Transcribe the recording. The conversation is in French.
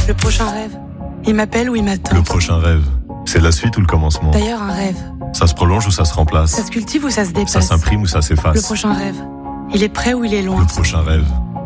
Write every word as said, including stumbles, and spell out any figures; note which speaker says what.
Speaker 1: Le prochain rêve, il m'appelle ou il m'attend.
Speaker 2: Le prochain rêve, c'est la suite ou le commencement?
Speaker 1: D'ailleurs, un rêve,
Speaker 2: Ça se prolonge ou ça se remplace?
Speaker 1: ça se cultive ou ça se dépasse?
Speaker 2: Ça s'imprime ou ça
Speaker 1: Le
Speaker 2: s'efface?
Speaker 1: prochain rêve, il est près ou il est loin?
Speaker 2: Le prochain rêve,